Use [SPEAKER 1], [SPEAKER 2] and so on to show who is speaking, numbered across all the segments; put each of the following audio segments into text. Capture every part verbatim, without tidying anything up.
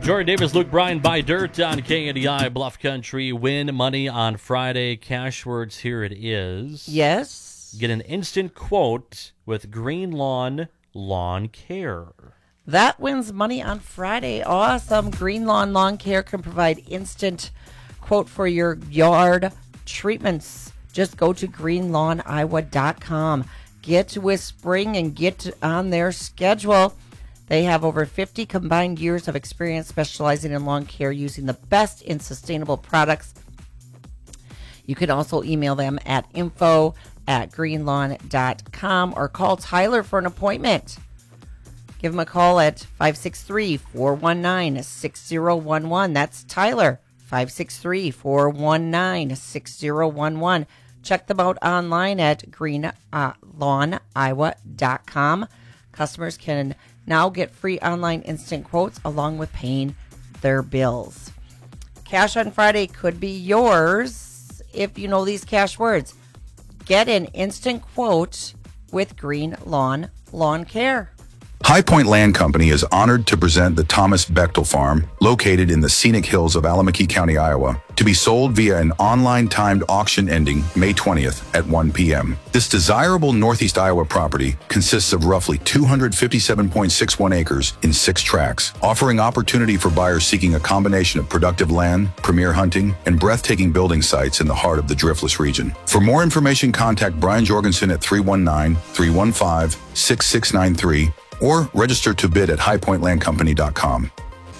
[SPEAKER 1] Jordan Davis, Luke Bryan, Buy Dirt on K N D I, Bluff Country. Win money on Friday. Cash words, here it is.
[SPEAKER 2] Yes.
[SPEAKER 1] Get an instant quote with Green Lawn Lawn Care.
[SPEAKER 2] That wins money on Friday. Awesome. Green Lawn Lawn Care can provide instant quote for your yard treatments. Just go to green lawn iowa dot com. Get with spring and get on their schedule. They have over fifty combined years of experience specializing in lawn care using the best in sustainable products. You can also email them at info at green lawn dot com or call Tyler for an appointment. Give him a call at five six three, four one nine, six zero one one. That's Tyler, five six three, four one nine, six zero one one. Check them out online at green lawn iowa dot com. Customers can now get free online instant quotes along with paying their bills. Cash on Friday could be yours if you know these cash words. Get an instant quote with Green Lawn Lawn Care.
[SPEAKER 3] High Point Land Company is honored to present the Thomas Bechtel Farm, located in the scenic hills of Alameda County, Iowa, to be sold via an online timed auction ending May twentieth at one p.m. This desirable Northeast Iowa property consists of roughly two hundred fifty-seven point six one acres in six tracts, offering opportunity for buyers seeking a combination of productive land, premier hunting, and breathtaking building sites in the heart of the Driftless region. For more information, contact Brian Jorgensen at three one nine, three one five, six six nine three or register to bid at high point land company dot com.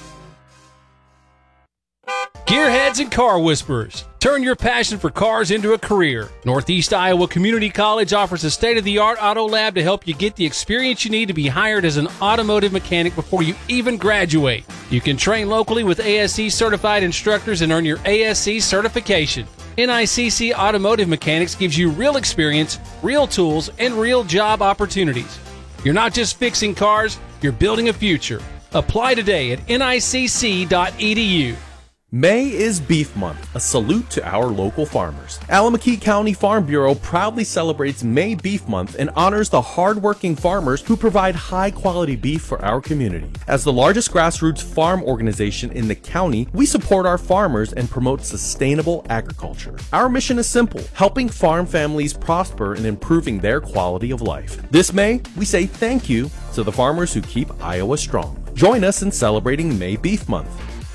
[SPEAKER 4] Gearheads and car whisperers. Turn your passion for cars into a career. Northeast Iowa Community College offers a state-of-the-art auto lab to help you get the experience you need to be hired as an automotive mechanic before you even graduate. You can train locally with A S C certified instructors and earn your A S C certification. N I C C Automotive Mechanics gives you real experience, real tools, and real job opportunities. You're not just fixing cars, you're building a future. Apply today at N I C C dot E D U.
[SPEAKER 5] May is Beef Month, a salute to our local farmers. Alameda County Farm Bureau proudly celebrates May Beef Month and honors the hardworking farmers who provide high-quality beef for our community. As the largest grassroots farm organization in the county, we support our farmers and promote sustainable agriculture. Our mission is simple, helping farm families prosper and improving their quality of life. This May, we say thank you to the farmers who keep Iowa strong. Join us in celebrating May Beef Month.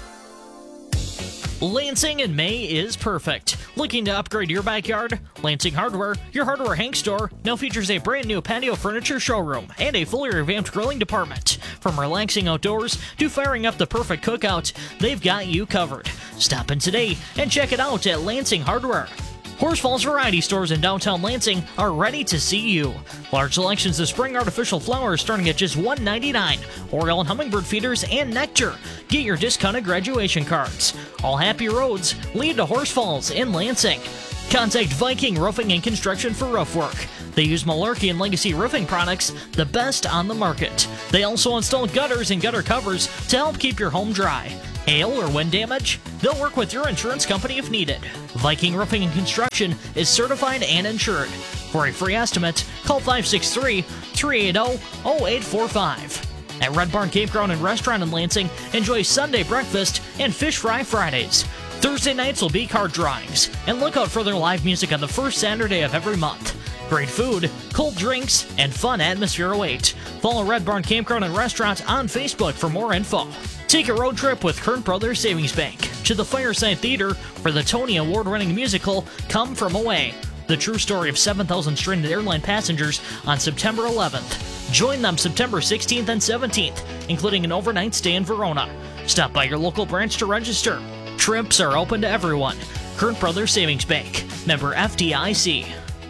[SPEAKER 6] Lansing in May is perfect. Looking to upgrade your backyard? Lansing Hardware, your hardware Hank store, now features a brand new patio furniture showroom and a fully revamped grilling department. From relaxing outdoors to firing up the perfect cookout, they've got you covered. Stop in today and check it out at Lansing Hardware. Horse Falls Variety Stores in downtown Lansing are ready to see you. Large selections of spring artificial flowers starting at just one ninety-nine. Oriole and hummingbird feeders and nectar. Get your discounted graduation cards. All happy roads lead to Horse Falls in Lansing. Contact Viking Roofing and Construction for roof work. They use Malarkey and Legacy roofing products, the best on the market. They also install gutters and gutter covers to help keep your home dry. Hail or wind damage? They'll work with your insurance company if needed. Viking Roofing and Construction is certified and insured. For a free estimate, call five six three, three eight zero, zero eight four five. At Red Barn Campground and Restaurant in Lansing, enjoy Sunday breakfast and Fish Fry Fridays. Thursday nights will be card drawings. And look out for their live music on the first Saturday of every month. Great food, cold drinks, and fun atmosphere await. Follow Red Barn Campground and Restaurant on Facebook for more info. Take a road trip with Kern Brothers Savings Bank to the Fireside Theater for the Tony Award-winning musical Come From Away, the true story of seven thousand stranded airline passengers on September eleventh. Join them September sixteenth and seventeenth, including an overnight stay in Verona. Stop by your local branch to register. Trips are open to everyone. Kern Brothers Savings Bank, member F D I C.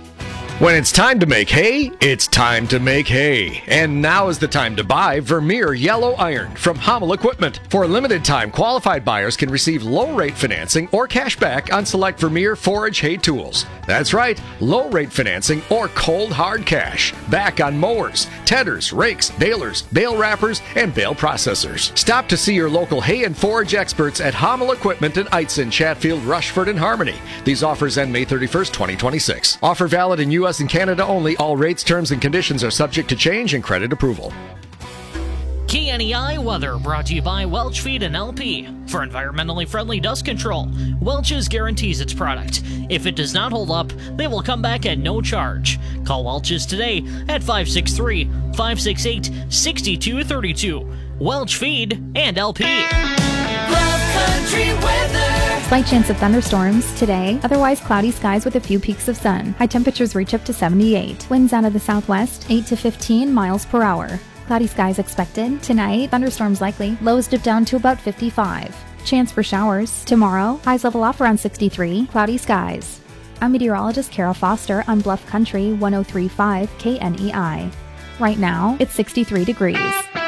[SPEAKER 7] When it's time to make hay, it's time to make hay. And now is the time to buy Vermeer Yellow Iron from Hummel Equipment. For a limited time, qualified buyers can receive low-rate financing or cash back on select Vermeer forage hay tools. That's right, low-rate financing or cold hard cash. Back on mowers, tedders, rakes, balers, bale wrappers, and bale processors. Stop to see your local hay and forage experts at Hummel Equipment in Eitzen, Chatfield, Rushford, and Harmony. These offers end May thirty-first, twenty twenty-six. Offer valid in U S and Canada only. All rates, terms, and conditions are subject to change and credit approval.
[SPEAKER 6] K N E I weather brought to you by Welch Feed and L P. For environmentally friendly dust control, Welch's guarantees its product. If it does not hold up, they will come back at no charge. Call Welch's today at five six three, five six eight, six two three two. Welch Feed and L P.
[SPEAKER 8] Bluff Country weather.
[SPEAKER 9] Slight chance of thunderstorms today, otherwise cloudy skies with a few peaks of sun. High temperatures reach up to seventy-eight. Winds out of the southwest, eight to fifteen miles per hour. Cloudy skies expected. Tonight, thunderstorms likely. Lows dip down to about fifty-five. Chance for showers. Tomorrow, highs level off around sixty-three. Cloudy skies. I'm meteorologist Carol Foster on Bluff Country one oh three point five K N E I. Right now, it's sixty-three degrees.